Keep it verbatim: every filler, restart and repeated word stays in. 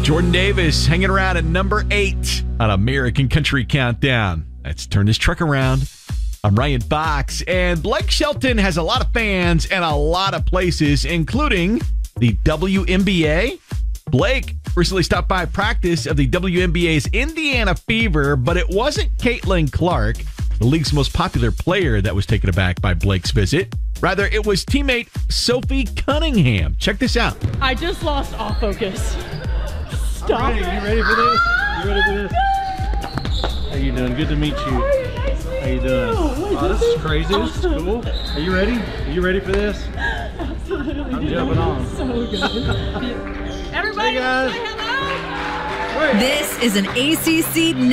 Jordan Davis hanging around at number eight on American Country Countdown. Let's turn this truck around. I'm Ryan Fox, and Blake Shelton has a lot of fans and a lot of places, including the W N B A. Blake recently stopped by practice of the W N B A's Indiana Fever, but it wasn't Caitlin Clark, the league's most popular player, that was taken aback by Blake's visit. Rather, it was teammate Sophie Cunningham. Check this out. I just lost all focus. Stop. I'm ready. You ready for this? You ready for this? How you doing? Good to meet you. How you doing? Oh, this is crazy. This is cool. Are you ready? Are you ready for this? Absolutely. I'm jumping on. So good. Everybody, hey guys. say hello. This is an A C C